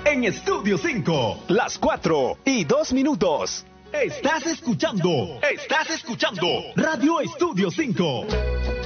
en Estudio 5. Las 4:02. Estás escuchando Radio Estudio 5.